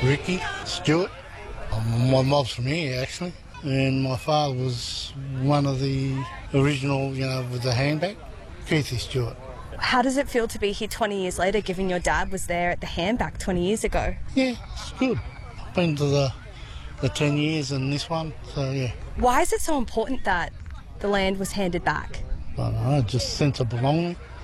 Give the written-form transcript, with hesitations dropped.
Ricky Stewart. My mob's from here, actually, and my father was one of the original, with the handbag, Keithy Stewart. How does it feel to be here 20 years later, given your dad was there at the handback 20 years ago? Yeah, it's good. I've been to the 10 years and this one, so yeah. Why is it so important that the land was handed back? I don't know, just sense of belonging.